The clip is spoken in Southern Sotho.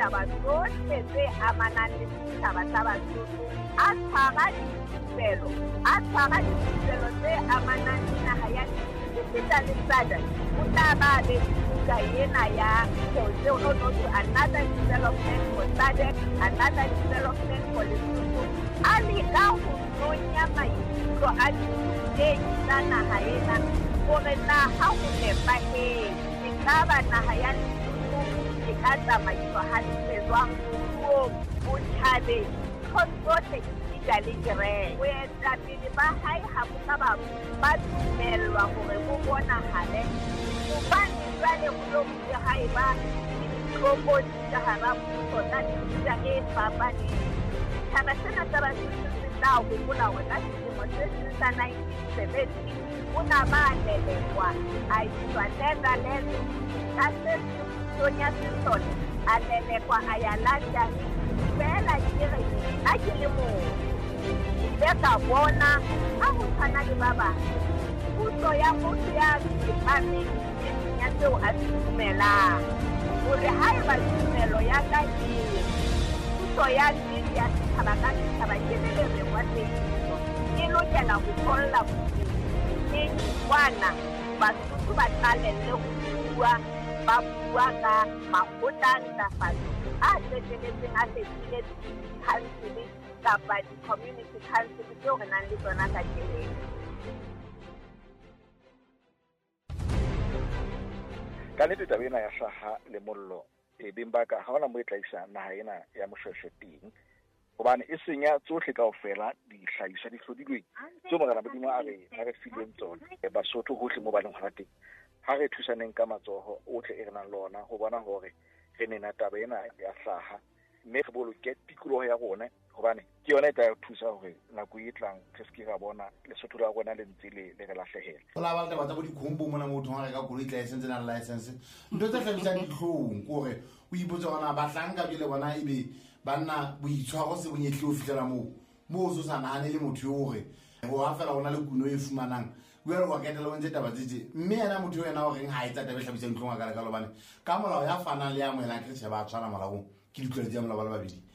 ditaba tsohle tse amanang le setjhaba sa Basotho, a tshwara dipelo tse amanang le naha ya Sita le SADC, o tla ba le buka ena ya another development for SADC, another development for Lesotho. A leka ho nonya maikutlo a diteng tsa naha ena hore na ha ho nepahetse e ka ba naha ya Lesotho e ka tsamaiswa hantle jwang moruong, botjhabeng, tsohle le kereke. Boetapele ba hae ha bo ka ba dumellwa hore bo bonahale hobane jwale ho lokile haeba ditlokodi ka hara puso tsa mefuta e fapaneng. Setjhaba sena sa Basotho se tla hopola hore ka selemo se seng sa 1970 o na ba lelekwa a iswa Netherlands ka se Sonia Sisole a lelekwa a ya London fela kere a ke le moo ile ka bona ha ho tshwana le ba bang puso ya motho ya tsepameng ya tseo a se dumelang hore haeba tumelo ya ka ke puso ya nnete ya setjhaba ka setjhaba ke lelerengwa tsehiso e lokela ho tholla mme kwana Basotho ba qalelle ho ba bua ka makgotla a ntlafatso a qeteletseng a fetile council kapa di-community council tseo re nang le tsona ka keleng. Ka nnete taba ena ya hlaha le mollo beng ba ka ha hona mo e tlaisa naha ena ya Moshweshwe teng hobane e senya tsohle kaofela dihlahiswa di hlodilweng tseo Morena Modimo a re fileng tsona Basotho hohle mo ba leng hona teng. Ha re thusaneng ka matsoho ohle e re nang le ona ho bona hore re nena taba ena ya hlaha mme re boloke tikoloho ya rona hobane ke yona e tla thusa hore nako e tlang re se ke ra bona Lesotho la rona le ntse le re lahlehela. Ho la ba taba bo dikhombo mona motho ha re ka koloi license na license ntho tse hlabisang dihlong kore o ipotsa gona ba hlanka bile bona ebe banna boitshwaro se bonyetli o fitlela mo so sa nahane le motho hore go ha fela ona le kuno e fumanang buela wa ketela o ntse taba tse mme yena motho yena o reng ha etsa taba hlabisang dihlong ka le ka lobane ka molao ya fana le ya moela ke se ba tshwana molaong ke ditlwaelo tsa molao ba le babedi.